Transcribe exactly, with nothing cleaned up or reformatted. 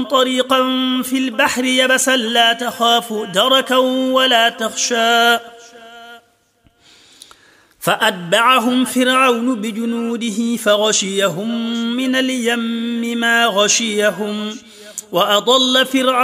طريقا في البحر يبسا لا تخاف دركا ولا تخشى فأتبعهم فرعون بجنوده فغشيهم من اليم ما غشيهم وأضل فرعون